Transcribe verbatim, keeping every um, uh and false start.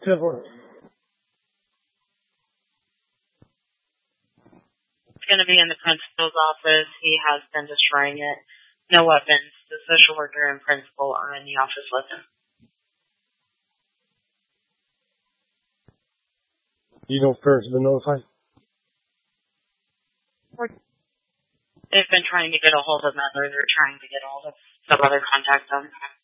ten four. It's going to be in the principal's office. He has been destroying it. No weapons. The social worker and principal are in the office with him. Do you know if parents have been notified? They've been trying to get a hold of mother. They're trying to get a hold of some other contact them.